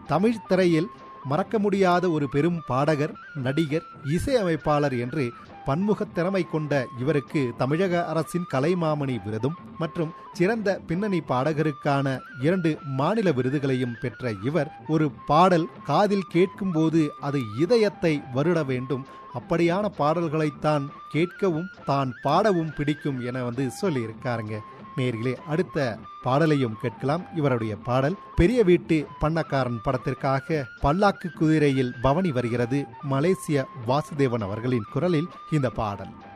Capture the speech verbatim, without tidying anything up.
தமிழ் திரையில் மறக்க முடியாத ஒரு பெரும் பாடகர், நடிகர், இசையமைப்பாளர் என்று பன்முக திறமை கொண்ட இவருக்கு தமிழக அரசின் கலைமாமணி விருதும் மற்றும் சிறந்த பின்னணி பாடகருக்கான இரண்டு மாநில விருதுகளையும் பெற்ற இவர், ஒரு பாடல் காதில் கேட்கும்போது அது இதயத்தை வருட வேண்டும், அப்படியான பாடல்களைத்தான் கேட்கவும் தான் பாடவும் பிடிக்கும் என வந்து சொல்லியிருக்காருங்க. நேர்களே, அடுத்த பாடலையும் கேட்கலாம். இவருடைய பாடல் பெரிய வீட்டு பண்ணக்காரன் படத்திற்காக பல்லாக்கு குதிரையில் பவனி வருகிறது. மலேசிய வாசுதேவன் அவர்களின் குரலில் இந்த பாடல்.